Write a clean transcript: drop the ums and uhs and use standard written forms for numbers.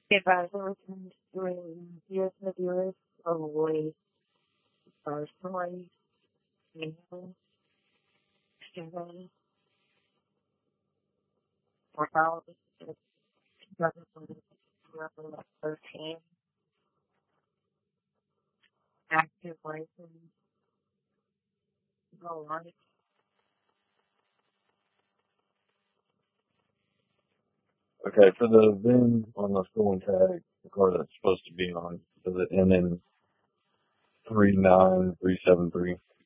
If I ever returned doing years and years, probably personally, you know, 7 or 2013, active license, go on. Okay, for the VIN on the stolen tag, the car that's supposed to be on, does it end in 39373?